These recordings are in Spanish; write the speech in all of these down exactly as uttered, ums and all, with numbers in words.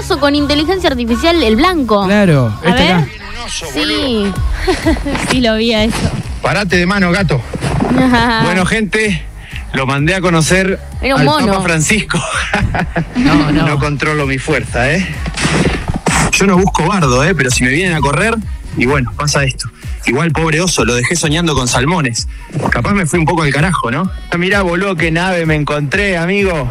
oso con inteligencia artificial, el blanco. Claro, A este ver. acá. Sí. Sí, lo vi a eso. Parate de mano, gato. Bueno, gente, lo mandé a conocer Era un al mono. Papa Francisco. No, no. No controlo mi fuerza, ¿eh? Yo no busco bardo, ¿eh? Pero si me vienen a correr, y bueno, pasa esto. Igual, pobre oso, lo dejé soñando con salmones. Capaz me fui un poco al carajo, ¿no? Mirá, boludo, qué nave me encontré, amigo.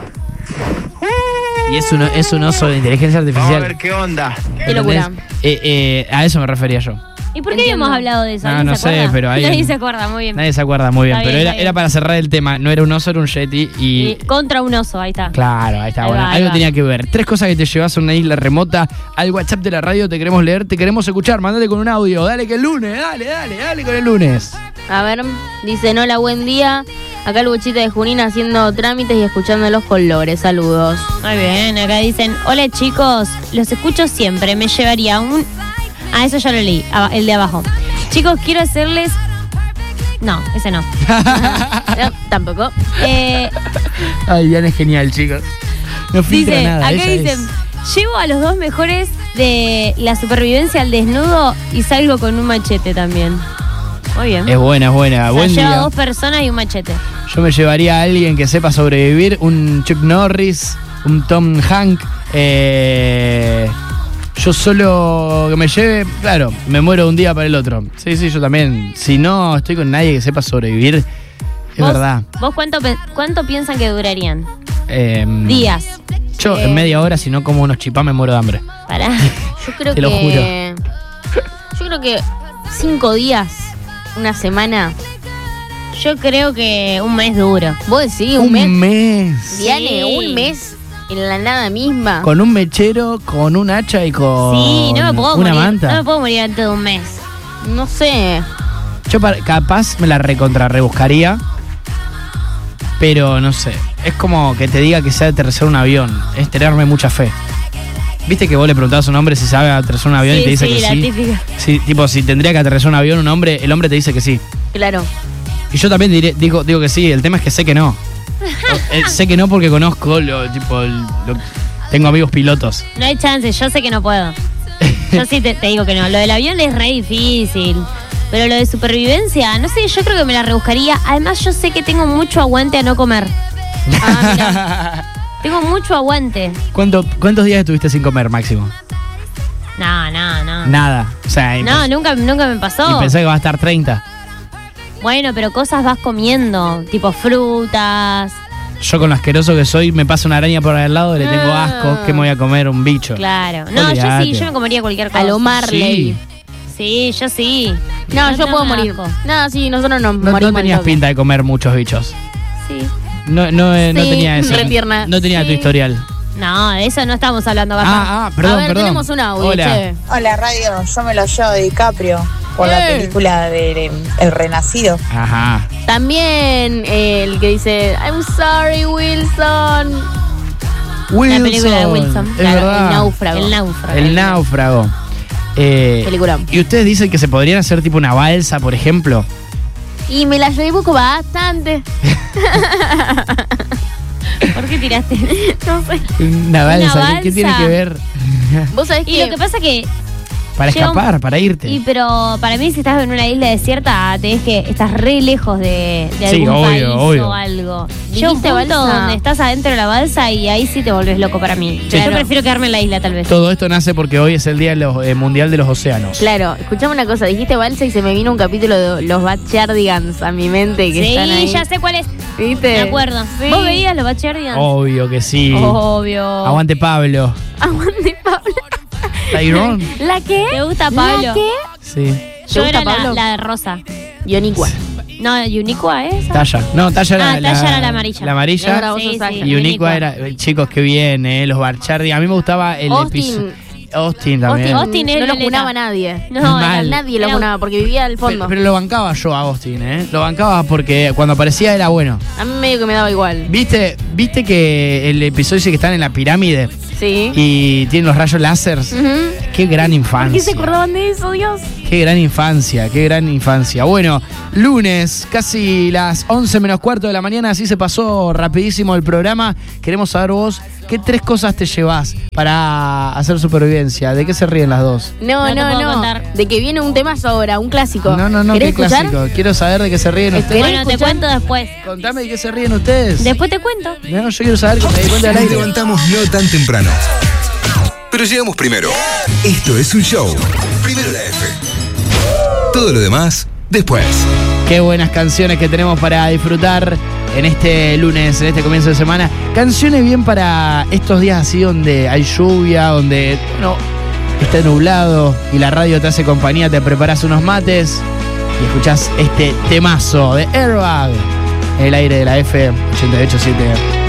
Y es un, es un oso de inteligencia Vamos a artificial. ver qué onda. Qué locura. ¿Entendés? Eh, eh, a eso me refería yo. ¿Y por qué Entiendo. habíamos hablado de eso? No, ¿Alguien no se sé, acuerda? pero hay Nadie un- se acuerda, muy bien. Nadie se acuerda muy bien, Está pero bien, era, está bien. era para cerrar el tema. No era un oso, era un yeti y... Y contra un oso, ahí está. Claro, ahí está. Ahí Bueno, va, ahí algo va. tenía que ver. Tres cosas que te llevas a una isla remota. Al WhatsApp de la radio te queremos leer, te queremos escuchar. Mándate con un audio. Dale que el lunes, dale, dale, dale con el lunes. A ver, dicen hola, buen día. Acá el Bochita de Junín haciendo trámites y escuchando los colores. Saludos. Muy bien, acá dicen, hola chicos, los escucho siempre, me llevaría un... Ah, eso ya lo leí, aba- el de abajo. Chicos, quiero hacerles... No, ese no. No, tampoco. Eh, Ay, Diana es genial, chicos. No filtra dice, nada. acá ella dicen, es- llevo a los dos mejores de la supervivencia al desnudo y salgo con un machete también. Muy bien. Es buena, es buena. O sea, Buen lleva día. dos personas y un machete. Yo me llevaría a alguien que sepa sobrevivir, un Chuck Norris, un Tom Hanks. Eh, yo solo que me lleve, claro, me muero un día para el otro. Sí, sí, yo también. Si no estoy con nadie que sepa sobrevivir, es ¿Vos- verdad. ¿Vos cuánto, pe- cuánto piensan que durarían? Eh, Días. Yo Eh, en media hora, si no como unos chipá, me muero de hambre. Pará. Yo creo Te lo que. Yo creo que cinco días, una semana. Yo creo que un mes duro. Vos decís, un, un mes. mes. Diane, Sí. un mes en la nada misma. Con un mechero, con un hacha y con Sí, no me puedo una morir. manta. No me puedo morir antes de un mes. No sé. Yo para- capaz me la recontra rebuscaría, pero no sé. Es como que te diga que sabe aterrizar un avión. Es tenerme mucha fe. ¿Viste que vos le preguntabas a un hombre si sabe aterrizar un avión y te dice sí, que la sí? típica. Sí, tipo, si tendría que aterrizar un avión un hombre, el hombre te dice que sí. Claro. Y yo también diré, digo, digo que sí, el tema es que sé que no. O- eh, sé que no porque conozco, lo, tipo, el- lo- tengo amigos pilotos. No hay chance, yo sé que no puedo. Yo sí te, te digo que no. Lo del avión es re difícil. Pero lo de supervivencia, no sé, yo creo que me la rebuscaría. Además, yo sé que tengo mucho aguante a no comer. Ah, mira. Tengo mucho aguante. ¿Cuánto, ¿Cuántos días estuviste sin comer, máximo? No, no, no. Nada. O sea, y No, pens- nunca, nunca me pasó. y pensé que va a estar treinta. Bueno, pero cosas vas comiendo, tipo frutas. Yo con lo asqueroso que soy, me pasa una araña por al lado y le tengo Ah. asco. ¿Qué me voy a comer? Un bicho. Claro. No, yo sí, Olvídate. yo me comería cualquier cosa. A lo Marley. Sí, yo sí. No, yo no puedo me morir. asco. No, sí, nosotros nos No, no morimos. al tenías toque. pinta de comer muchos bichos. Sí. No, no, eh, no Sí, tenía eso. re tierna. No tenía tu Sí. historial. No, de eso no estamos hablando, Gaspar. Ah, ah, perdón, A ver, perdón. tenemos un audio, Hola. che. Hola radio, yo me lo llevo de DiCaprio por la Eh. película de El Renacido. Ajá. También eh, el que dice I'm sorry, Wilson. Wilson. película de Wilson. Es Claro, verdad. el náufrago. El náufrago. El náufrago. Eh, Película. ¿Y ustedes dicen que se podrían hacer tipo una balsa, por ejemplo? Y me la llevo bastante. ¿Por qué tiraste? No sé. Una balsa, Una ¿qué- ¿qué tiene balsa. que ver? Vos sabés Y que. lo que pasa que Para Llega un- escapar, para irte. Y pero para mí si estás en una isla desierta, tenés que estás re lejos de, de Sí, algún obvio, país obvio. o algo. Llega un ¿Dijiste punto balsa? donde estás adentro de la balsa y ahí sí te volvés loco para mí. Claro. Yo prefiero quedarme en la isla tal vez. Todo esto nace porque hoy es el Día de los- eh, Mundial de los Océanos. Claro, escuchame una cosa, dijiste balsa y se me vino un capítulo de los Backyardigans a mi mente que Sí, están ahí. ya sé cuál es. ¿Viste? Me acuerdo. Sí. ¿Vos veías los Backyardigans? Obvio que sí. Obvio. Aguante Pablo. Aguante, Pablo. Tyrone. ¿La qué? ¿Te gusta Pablo? ¿La qué? Sí. Yo ¿Te era gusta la, Pablo? la de rosa. Yonicua. No, Uniqua es. Talla. No, Talla era, Ah, Talla era la amarilla. La amarilla. Ahora vos Sí, sos sí. Talla. Y Uniqua Uniqua. era, eh, chicos, que bien, eh, los Barchardi. A mí me gustaba el Austin. episodio. Austin también. Austin es no lo Violeta. funaba nadie. No, Mal. era- Nadie lo era- funaba porque vivía al fondo. Pero, pero lo bancaba yo a Austin, ¿eh? Lo bancaba porque cuando aparecía era bueno. A mí medio que me daba igual. ¿Viste, ¿Viste que el episodio dice que están en la pirámide Sí. y tienen los rayos láser? Ujú. Qué gran ¿Por infancia. qué se acordaban de eso, Dios? Qué gran infancia, qué gran infancia. Bueno, lunes, casi las once menos cuarto de la mañana, así se pasó rapidísimo el programa. Queremos saber vos, ¿qué tres cosas te llevás para hacer supervivencia? ¿De qué se ríen las dos? No, No te no, puedo no. contar. De que viene un temazo ahora, un clásico. No, no, no, ¿Querés qué escuchar? clásico. Quiero saber de qué se ríen ustedes. Bueno, te escuchar? cuento después. Contame de qué se ríen ustedes. Después te cuento. No, yo quiero saber que me di cuenta del Nos aire. levantamos no tan temprano, pero llegamos primero. Esto es un show. Primero la F. Todo lo demás, después. Qué buenas canciones que tenemos para disfrutar en este lunes, en este comienzo de semana. Canciones bien para estos días así donde hay lluvia, donde, bueno, está nublado y la radio te hace compañía, te preparas unos mates y escuchás este temazo de Airbag en el aire de la F ochenta y ocho punto siete.